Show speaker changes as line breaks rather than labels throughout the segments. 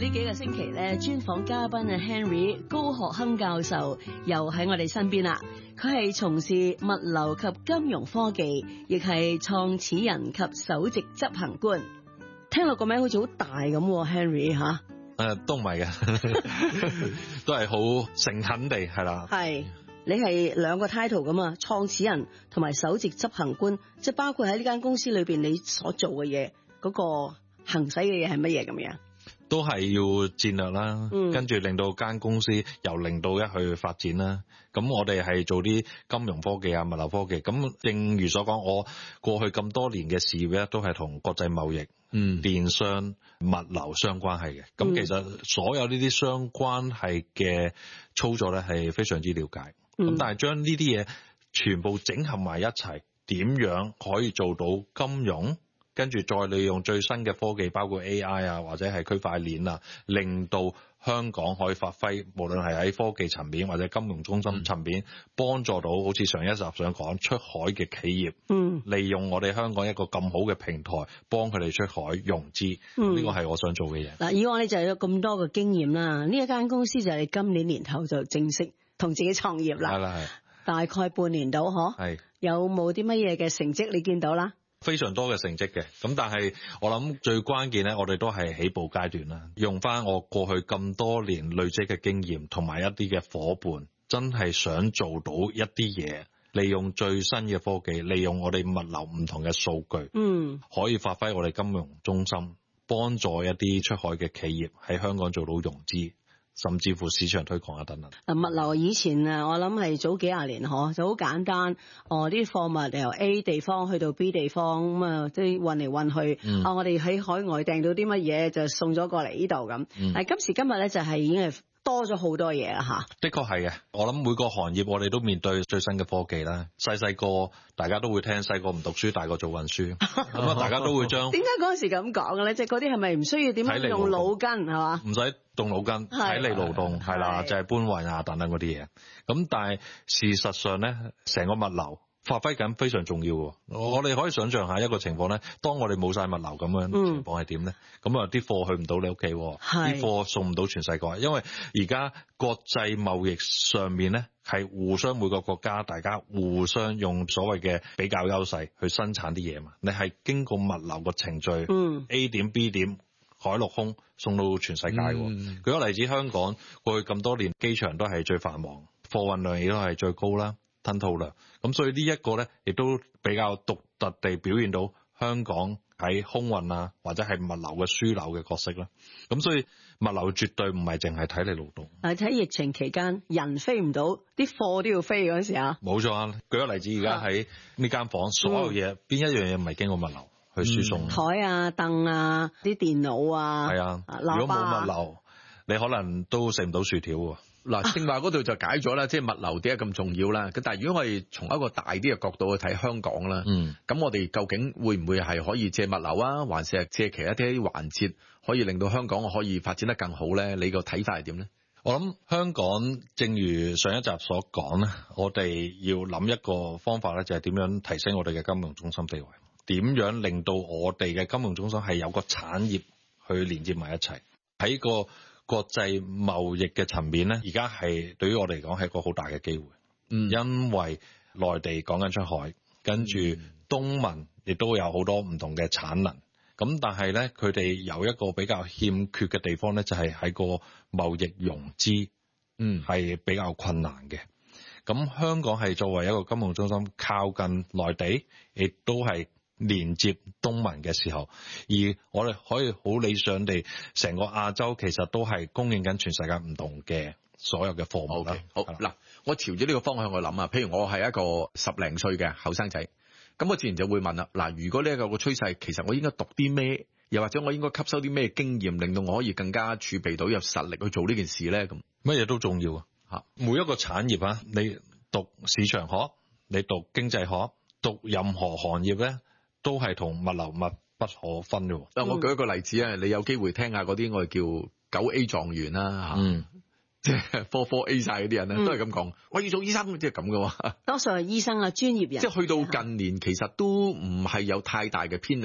呢幾個星期咧，專訪嘉賓啊 Henry 高學亨教授又喺我哋身邊啦。佢係從事物流及金融科技，亦係創始人及首席執行官。聽落個名好似好大咁，Henry 吓。
都唔係嘅，都係好誠懇地係啦。
係你係兩個 title 咁啊，創始人同埋首席執行官，即係包括喺呢間公司裏邊你所做嘅嘢，嗰個行使嘅嘢係乜嘢咁樣？
都係要戰略啦，跟住令到間公司由0到1去發展啦。咁我哋係做啲金融科技啊、物流科技。咁正如所講，我過去咁多年嘅事業咧，都係同國際貿易、電商、物流相關係嘅。咁其實所有呢啲相關係嘅操作咧，係非常之了解。咁但係將呢啲嘢全部整合埋一齊，點樣可以做到金融？跟住再利用最新嘅科技，包括 AI 啊，或者係區塊鏈啊，令到香港可以發揮，無論係喺科技層面或者金融中心層面，幫助到好似上一集想講出海嘅企業，利用我哋香港一個咁好嘅平台，幫佢哋出海融資。呢個係我想做嘅嘢。
嗱，以往你就有咁多嘅經驗啦，呢一間公司就係今年年頭就正式同自己創業啦。係啦，係。大概半年到嗬。係。有冇啲乜嘢嘅成績你見到啦？
非常多嘅成績嘅，咁但係我諗最關鍵咧，我哋都係起步階段啦。用翻我過去咁多年累積嘅經驗，同埋一啲嘅夥伴，真係想做到一啲嘢，利用最新嘅科技，利用我哋物流唔同嘅數據，可以發揮我哋金融中心，幫助一啲出海嘅企業喺香港做到融資。甚至乎市場推廣啊等等。
物流以前啊，我諗係早幾廿年嗬，就好簡單。啲貨物由 A 地方去到 B 地方咁啊，即係運嚟運去。我哋喺海外訂到啲乜嘢就送咗過嚟呢度咁。但係今時今日咧就係已經係多咗好多嘢啦嚇。的確係嘅，
我諗每個行業我哋都面對最新嘅科技啦。細個大家都會聽細個唔讀書，大個做運輸。咁啊，大家都會將
點解嗰陣時咁講嘅咧？即係嗰啲係咪唔需要點樣用腦筋係嘛？
唔使動腦筋，體力勞動係啦，就係搬運啊等等嗰啲嘢。咁但係事實上咧，成個物流發揮緊非常重要喎。我哋可以想象下一個情況咧，當我哋冇晒物流咁樣情況係點咧？咁啊啲貨去唔到你屋企，啲貨送唔到全世界，因為而家國際貿易上面咧係互相每個國家大家互相用所謂嘅比較優勢去生產啲嘢嘛。你係經過物流個程序，A 點 B 點。海陸空送到全世界。舉個例子，香港過去咁多年機場都係最繁忙，貨運量亦都係最高啦，吞吐量。咁所以呢一個咧，亦都比較獨特地表現到香港喺空運啊，或者係物流嘅樞紐嘅角色啦。咁所以物流絕對唔係淨係體力勞動。
喺疫情期間，人飛唔到，啲貨都要飛嗰時啊。
冇錯啊！舉個例子，而家喺呢間房，所有嘢邊一樣嘢唔係經過物流去輸送？
台啊、凳啊、啲電腦啊，
係啊。如果冇物流，你可能都食唔到薯條喎。
嗱，正話嗰度就解咗啦，即係物流點解咁重要啦？咁但係如果我哋從一個大啲嘅角度去睇香港啦，咁我哋究竟會唔會係可以借物流啊，還是係借其他啲環節，可以令到香港可以發展得更好咧？你個睇法係點咧？
我諗香港正如上一集所講咧，我哋要諗一個方法咧，就係點樣提升我哋嘅金融中心地位。點樣令到我哋嘅金融中心係有個產業去連接埋一齊？喺個國際貿易嘅層面咧，而家係對於我哋嚟講係一個好大嘅機會。因為內地講緊出海，跟住東盟亦都有好多唔同嘅產能。咁但係咧，佢哋有一個比較欠缺嘅地方咧，就係喺個貿易融資，係比較困難嘅。咁香港係作為一個金融中心，靠近內地，亦都係連接東盟嘅時候，而我哋可以好理想地，成個亞洲其實都係供應緊全世界唔同嘅所有嘅貨物啦。
好嗱，我朝住呢個方向去諗啊。譬如我係一個10零歲嘅後生仔，咁我自然就會問啦。嗱，如果呢一個趨勢，其實我應該讀啲咩？又或者我應該吸收啲咩經驗，令到我可以更加儲備到有實力去做呢件事咧？咁
乜嘢都重要啊！嚇，每一個產業啊，你讀市場學，你讀經濟學，讀任何行業咧，都係同物流密不可分嘅。
我舉一個例子啊，你有機會聽下嗰啲我哋叫9A 狀元啦嚇，即係科 A 晒嗰啲人咧，都係咁講。我要做醫生，即係咁嘅喎。
多數係醫生啊，專業人。
即係去到近年，其實都唔係有太大嘅偏離。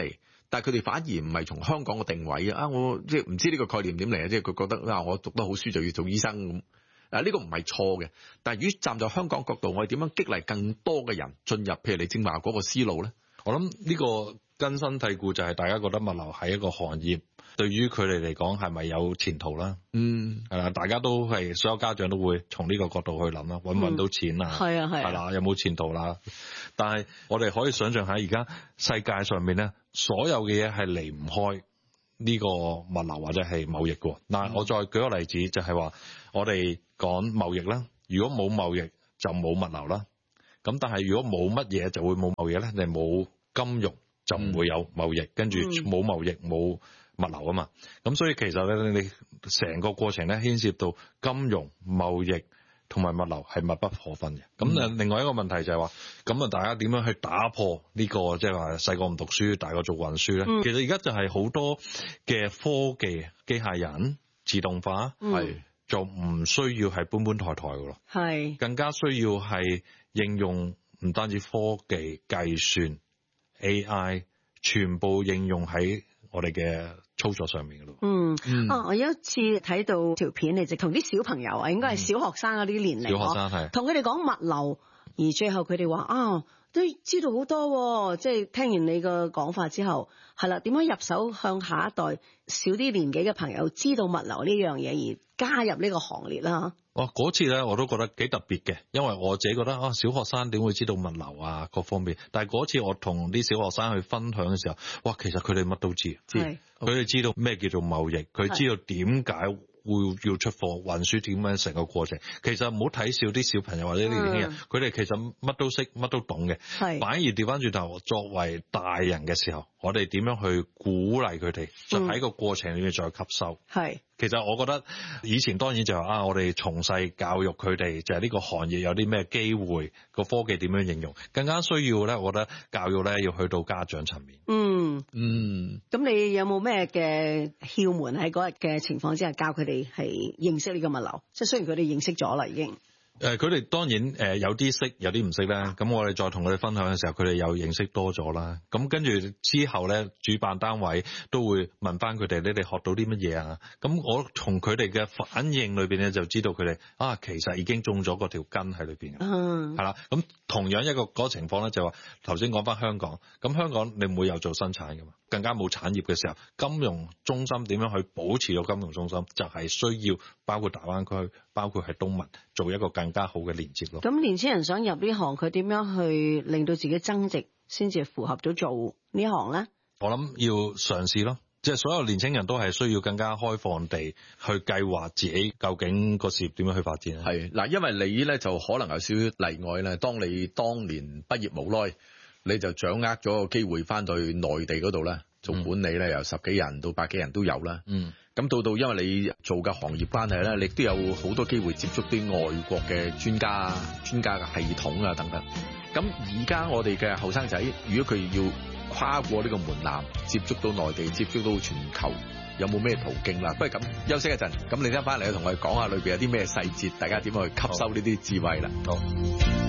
但係佢哋反而唔係從香港嘅定位啊，我即係唔知呢個概念點嚟啊，即係佢覺得我讀得好書就要做醫生咁。呢個唔係錯嘅，但係如果站在香港角度，我哋點樣激勵更多嘅人進入，譬如你正話嗰個思路咧？
我諗呢個根深蒂固就係大家覺得物流係一個行業，對於佢哋嚟講係咪有前途啦？係啦，大家都係所有家長都會從呢個角度去諗啦，搵唔搵到錢啊？係啦，有冇前途啦？但係我哋可以想象下，而家世界上面咧，所有嘅嘢係離唔開呢個物流或者係貿易嘅。嗱，我再舉個例子，就係話我哋講貿易啦，如果冇貿易就冇物流啦。咁但係如果冇乜嘢就會冇貿易咧，你冇金融就唔會有貿易，跟住冇貿易冇物流啊嘛。咁所以其實咧，你成個過程咧牽涉到金融、貿易同埋物流係密不可分嘅。咁另外一個問題就係話，咁啊大家點樣去打破呢個即係話細個唔讀書，大個做運輸咧？其實而家就係好多嘅科技、機械人、自動化就唔需要係搬抬抬嘅咯，更加需要係應用唔單止科技、計算、AI， 全部應用喺我哋嘅操作上面嘅咯。
我有一次睇到條片，你就同啲小朋友啊，應該係小學生嗰啲年齡，
小學生係同
佢哋講物流，而最後佢哋話都知道好多，即係聽完你個講法之後，係啦，點樣入手向下一代少啲年紀嘅朋友知道物流呢樣嘢而加入呢個行列啦？
嗰次咧我都覺得幾特別嘅，因為我自己覺得小學生點會知道物流啊各方面，但係嗰次我同啲小學生去分享嘅時候，其實佢哋乜都知，佢哋知道咩叫做貿易，佢知道點解會要出貨運輸點樣成個過程。其實唔好睇小啲小朋友或者啲年輕人，佢哋其實乜都識乜都懂嘅，反而調翻轉頭作為大人嘅時候，我哋點樣去鼓勵佢哋，就喺個過程裏面再吸收。其實我覺得以前當然就係我哋從細教育佢哋就係呢個行業有啲咩機會，個科技點樣應用，更加需要咧，我覺得教育咧要去到家長層面。
咁你有冇咩嘅竅門喺嗰日嘅情況之下教佢哋係認識呢個物流？即係雖然佢哋認識咗啦已經。
佢哋當然有啲識，有啲唔識啦。咁我哋再同佢哋分享嘅時候，佢哋又認識多咗啦。咁跟住之後咧，主辦單位都會問翻佢哋：你哋學到啲乜嘢啊？咁我從佢哋嘅反應裏邊咧，就知道佢哋其實已經種咗嗰條根喺裏邊嘅。係啦。咁同樣一個嗰個情況咧，就話頭先講翻香港。咁香港你唔會有做生產㗎嘛？更加冇產業嘅時候，金融中心點樣去保持個金融中心，就係需要包括大灣區，包括係東盟，做一個更加好嘅連接咯。
咁年輕人想入呢行，佢點樣去令到自己增值，先至符合到做呢行咧？
我諗要嘗試咯，即係所有年輕人都係需要更加開放地去計劃自己究竟個事業點樣去發展。
係嗱，因為你咧就可能有少少例外咧。當你當年畢業無耐，你就掌握咗個機會翻到去內地嗰度咧做管理咧，由10幾人到100幾人都有啦。咁到因為你做嘅行業關係咧，你都有好多機會接觸啲外國嘅專家嘅系統啊等等。咁而家我哋嘅後生仔，如果佢要跨過呢個門檻，接觸到內地，接觸到全球，有冇咩途徑啦？不如咁休息一陣，咁你聽翻嚟同我哋講下裏邊有啲咩細節，大家點樣去吸收呢啲智慧啦。好。